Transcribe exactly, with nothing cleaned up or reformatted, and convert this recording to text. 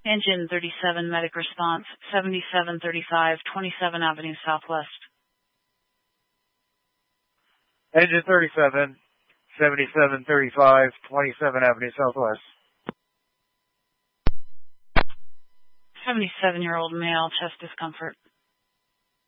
Engine thirty-seven, medic response, seventy-seven thirty-five, twenty-seven Avenue Southwest. Engine thirty-seven, seventy-seven thirty-five, twenty-seven Avenue Southwest. seventy-seven-year-old male, chest discomfort.